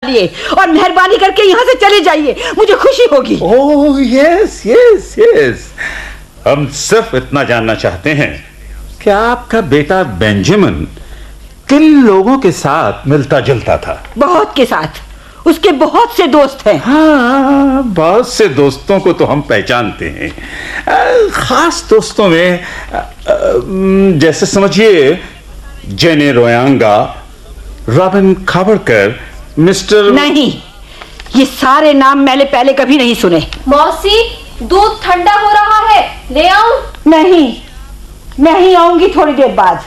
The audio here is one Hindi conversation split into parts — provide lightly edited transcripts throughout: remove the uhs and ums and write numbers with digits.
और मेहरबानी करके यहाँ से चले जाइए, मुझे खुशी होगी। ओह यस यस यस, हम सिर्फ इतना जानना चाहते हैं कि आपका बेटा बेंजामिन किन लोगों के साथ मिलता जुलता था? बहुत के साथ, उसके बहुत से दोस्त हैं। हाँ, बहुत से दोस्तों को तो हम पहचानते हैं। खास दोस्तों में जैसे समझिए जेने रोयांगा, रॉबिन खावड़कर, मिस्टर... नहीं, ये सारे नाम मैंने पहले कभी नहीं सुने। मौसी, दूध ठंडा हो रहा है, ले आऊं? नहीं, मैं ही आऊंगी थोड़ी देर बाद।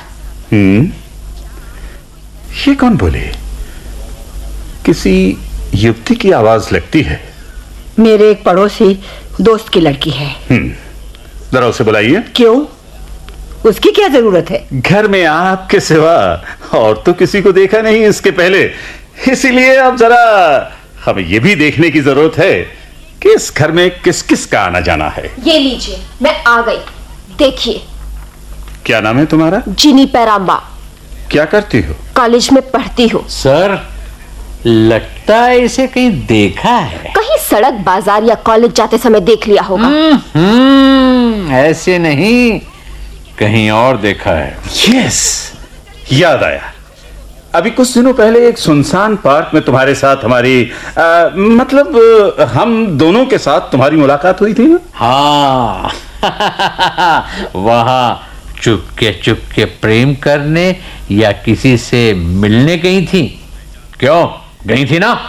ये कौन बोले? किसी युवती की आवाज लगती है। मेरे एक पड़ोसी दोस्त की लड़की है। जरा उसे बुलाइए। क्यों? उसकी क्या जरूरत है? घर में आपके सिवा और तो किसी को देखा नहीं इसके पहले, इसीलिए अब जरा हमें यह भी देखने की जरूरत है कि इस घर में किस किस का आना जाना है। ये लीजिए, मैं आ गई, देखिए। क्या नाम है तुम्हारा? जिनी पेराम्बा। क्या करती हो? कॉलेज में पढ़ती हूँ। सर, लगता है इसे कहीं देखा है। कहीं सड़क, बाजार या कॉलेज जाते समय देख लिया होगा। ऐसे नहीं, कहीं और देखा है। यस, याद आया। अभी कुछ दिनों पहले एक सुनसान पार्क में तुम्हारे साथ हमारी मतलब हम दोनों के साथ तुम्हारी मुलाकात हुई थी ना? हाँ वहां चुपके प्रेम करने या किसी से मिलने गई थी? क्यों, गई थी ना?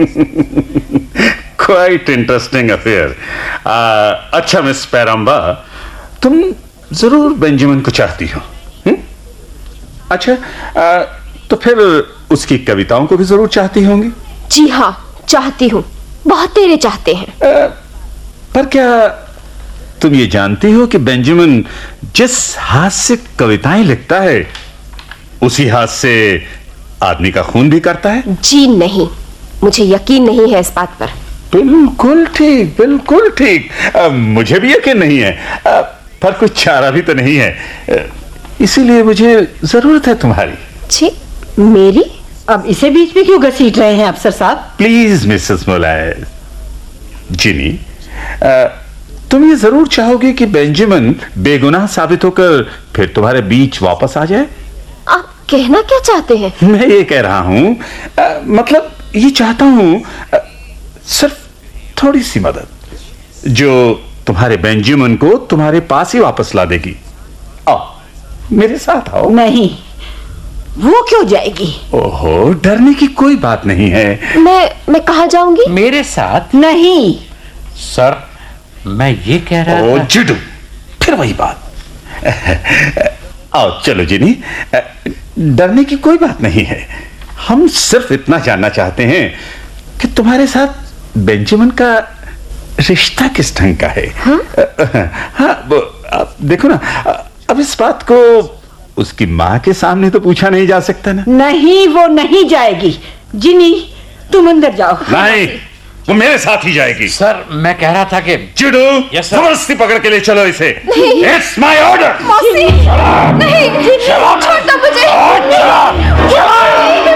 Quite interesting affair. अच्छा मिस पेराम्बा, तुम जरूर बेंजामिन को चाहती हो? अच्छा, तो फिर उसकी कविताओं को भी जरूर चाहती होंगी? जी हाँ, चाहती हूँ, बहुत तेरे चाहते हैं। पर क्या तुम ये जानती हो कि बेंजामिन जिस हाथ से कविताएं लिखता है उसी हाथ से आदमी का खून भी करता है? जी नहीं, मुझे यकीन नहीं है इस बात पर। बिल्कुल ठीक, बिल्कुल ठीक। मुझे भी यकीन नहीं है, पर कुछ चारा भी तो नहीं है, इसीलिए मुझे जरूरत है तुम्हारी। जी, मेरी? अब इसे बीच में क्यों घसीट रहे हैं अफसर साहब? Please Mrs मोलायस। जिनी, तुम ये जरूर चाहोगे कि बेंजामिन बेगुनाह साबित होकर फिर तुम्हारे बीच वापस आ जाए? आप कहना क्या चाहते हैं? मैं ये कह रहा हूं, मतलब ये चाहता हूं सिर्फ थोड़ी सी मदद जो तुम्हारे बेंजामिन को तुम्हारे पास ही वापस ला देगी। आओ, मेरे साथ आओ। नहीं, वो क्यों जाएगी? ओहो, डरने की कोई बात नहीं है। मैं कहाँ जाऊंगी? मेरे साथ? नहीं सर, मैं ये कह रहा था। ओ जिडू, फिर वही बात। आओ चलो जिनी, डरने की कोई बात नहीं है। हम सिर्फ इतना जानना चाहते हैं कि तुम्हारे साथ बेंजामिन का रिश्ता किस ढंग का है। हाँ, देखो ना, अब इस बात को उसकी माँ के सामने तो पूछा नहीं जा सकता ना। नहीं, वो नहीं जाएगी। जिनी, तुम अंदर जाओ। नहीं, वो मेरे साथ ही जाएगी। सर, मैं कह रहा था कि जिडू, यस सर। जबरदस्ती पकड़ के ले चलो इसे। It's my order. मौसी, नहीं, छोड़ दो मुझे।